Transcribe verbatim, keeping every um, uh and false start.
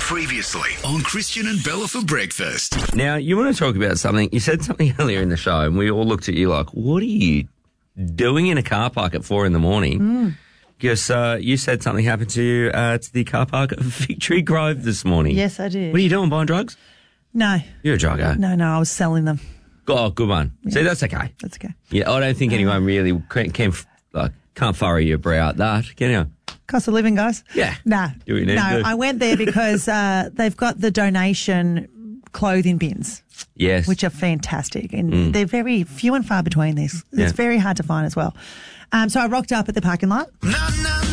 Previously on Christian and Bella for breakfast. Now, you want to talk about something. You said something earlier in the show, and we all looked at you like, what are you doing in a car park at four in the morning? Mm. Because uh, you said something happened to you uh, to the car park at Victory Grove this morning. Yes, I did. What are you doing, buying drugs? No. You're a drugger. No, no, I was selling them. Oh, good one. Yeah. See, that's okay. That's okay. Yeah, I don't think anyone really can, can like, can't furrow your brow at that, can you? Cost of living, guys? Yeah. Nah. Do we need no, to? I went there because uh, they've got the donation clothing bins, Yes. which are fantastic. And Mm. they're very few and far between these. It's Yeah. very hard to find as well. Um, so I rocked up at the parking lot. No, no,